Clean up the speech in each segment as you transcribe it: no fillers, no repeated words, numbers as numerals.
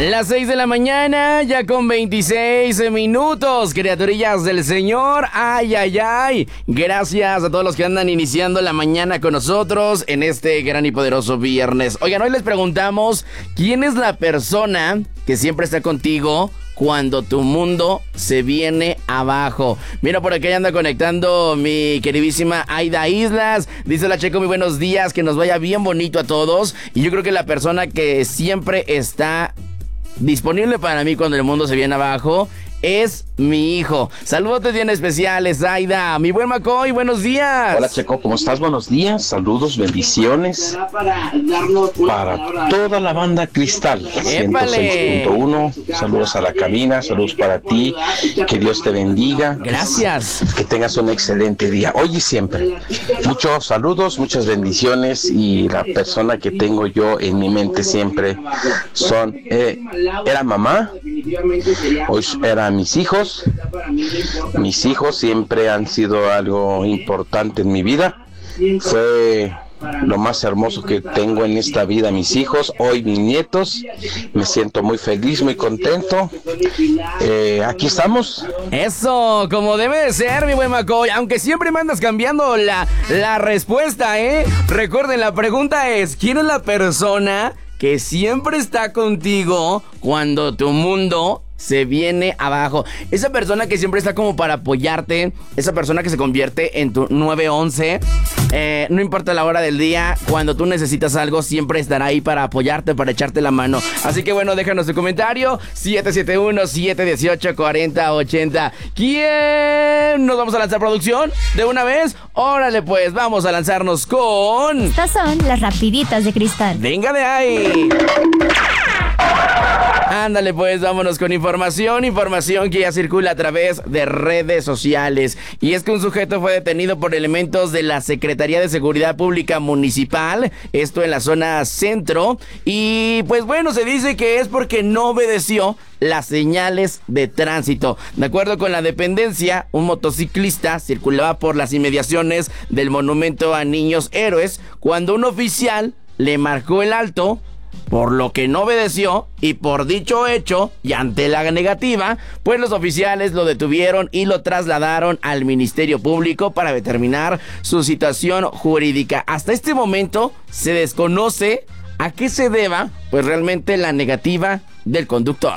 Las 6 de la mañana, ya con 26 minutos, criaturillas del Señor. Ay, ay, ay. Gracias a todos los que andan iniciando la mañana con nosotros en este gran y poderoso viernes. Oigan, hoy les preguntamos, ¿quién es la persona que siempre está contigo cuando tu mundo se viene abajo? Mira, por aquí anda conectando mi queridísima Aida Islas. Dice la Checo, muy buenos días, que nos vaya bien bonito a todos. Y yo creo que la persona que siempre está disponible para mí cuando el mundo se viene abajo es mi hijo. Saludos bien especiales, Aida. Mi buen Macoy, buenos días. Hola, Checo, ¿cómo estás? Buenos días, saludos, bendiciones para toda la banda Cristal 106.1. Saludos a la cabina, saludos para ti, que Dios te bendiga. Gracias. Que tengas un excelente día, hoy y siempre. Muchos saludos, muchas bendiciones, y la persona que tengo yo en mi mente siempre era mamá, hoy eran mis hijos. Mis hijos siempre han sido algo importante en mi vida. Fue lo más hermoso que tengo en esta vida, mis hijos, hoy mis nietos. Me siento muy feliz, muy contento. Aquí estamos. Eso, como debe de ser, mi buen Macoy. Aunque siempre me andas cambiando la respuesta, ¿eh? Recuerden, la pregunta es, ¿quién es la persona que siempre está contigo cuando tu mundo se viene abajo? Esa persona que siempre está como para apoyarte, esa persona que se convierte en tu 911, no importa la hora del día, cuando tú necesitas algo, siempre estará ahí para apoyarte, para echarte la mano. Así que bueno, déjanos tu comentario, 771-718-4080. ¿Quién nos vamos a lanzar, producción? ¿De una vez? Órale pues, vamos a lanzarnos con... Estas son las rapiditas de Cristal. ¡Venga de ahí! Ándale pues, vámonos con información que ya circula a través de redes sociales. Y es que un sujeto fue detenido por elementos de la Secretaría de Seguridad Pública Municipal, esto en la zona centro, y pues bueno, se dice que es porque no obedeció las señales de tránsito. De acuerdo con la dependencia, un motociclista circulaba por las inmediaciones del Monumento a Niños Héroes cuando un oficial le marcó el alto, por lo que no obedeció, y por dicho hecho y ante la negativa, pues los oficiales lo detuvieron y lo trasladaron al Ministerio Público para determinar su situación jurídica. Hasta este momento se desconoce a qué se deba, pues realmente la negativa del conductor.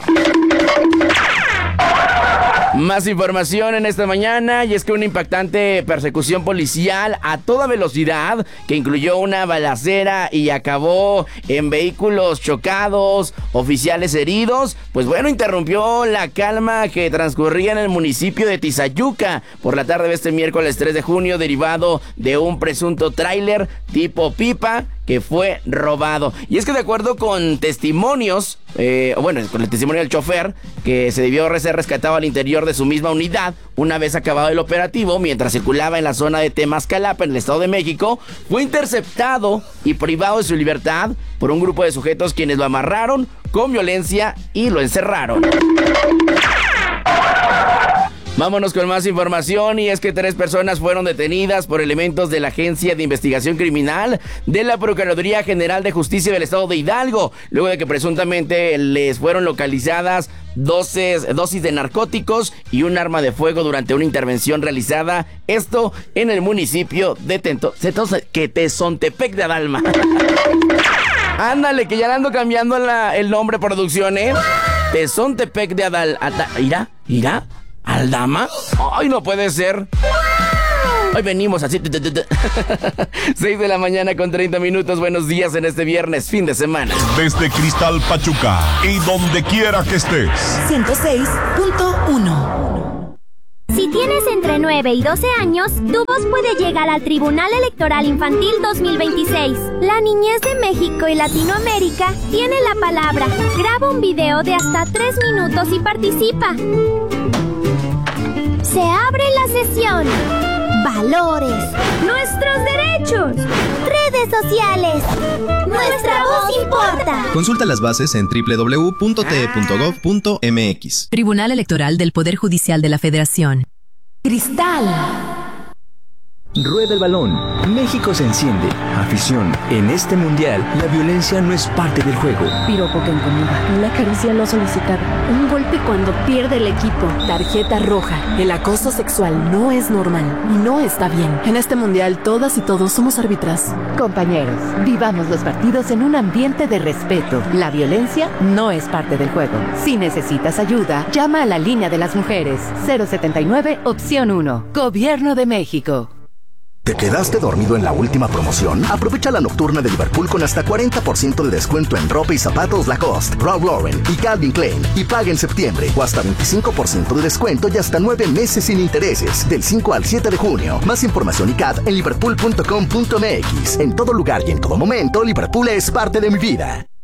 Más información en esta mañana, y es que una impactante persecución policial a toda velocidad que incluyó una balacera y acabó en vehículos chocados, oficiales heridos, pues bueno, interrumpió la calma que transcurría en el municipio de Tizayuca por la tarde de este miércoles 3 de junio, derivado de un presunto tráiler tipo pipa que fue robado. Y es que de acuerdo con testimonios, con el testimonio del chofer, que se debió ser rescatado al interior de su misma unidad una vez acabado el operativo, mientras circulaba en la zona de Temascalapa, en el Estado de México, fue interceptado y privado de su libertad por un grupo de sujetos quienes lo amarraron con violencia y lo encerraron. Vámonos con más información, y es que 3 personas fueron detenidas por elementos de la Agencia de Investigación Criminal de la Procuraduría General de Justicia del Estado de Hidalgo, luego de que presuntamente les fueron localizadas dosis de narcóticos y un arma de fuego durante una intervención realizada, esto en el municipio de Tezontepec de Adalma. Ándale, que ya le ando cambiando el nombre, producción, ¿eh? Tezontepec de Adalma. ¿Irá? ¿Aldama? ¡Ay, no puede ser! Hoy venimos así. 6 de la mañana con 30 minutos. Buenos días en este viernes, fin de semana. Desde Cristal Pachuca y donde quiera que estés. 106.1. Si tienes entre 9 y 12 años, tu voz puede llegar al Tribunal Electoral Infantil 2026. La niñez de México y Latinoamérica tiene la palabra. Graba un video de hasta 3 minutos y participa. Se abre la sesión. Valores. Nuestros derechos. Redes sociales. Nuestra voz importa. Consulta las bases en www.te.gov.mx. Tribunal Electoral del Poder Judicial de la Federación. Cristal. Rueda el balón. México se enciende. Afición. En este mundial, la violencia no es parte del juego. Piropo que incomoda. Una caricia no solicitada. Un golpe cuando pierde el equipo. Tarjeta roja. El acoso sexual no es normal y no está bien. En este mundial, todas y todos somos árbitras. Compañeros, vivamos los partidos en un ambiente de respeto. La violencia no es parte del juego. Si necesitas ayuda, llama a la línea de las mujeres. 079, opción 1. Gobierno de México. ¿Te quedaste dormido en la última promoción? Aprovecha la nocturna de Liverpool con hasta 40% de descuento en ropa y zapatos Lacoste, Ralph Lauren y Calvin Klein. Y paga en septiembre o hasta 25% de descuento y hasta 9 meses sin intereses. Del 5 al 7 de junio. Más información y CAT en liverpool.com.mx. En todo lugar y en todo momento, Liverpool es parte de mi vida.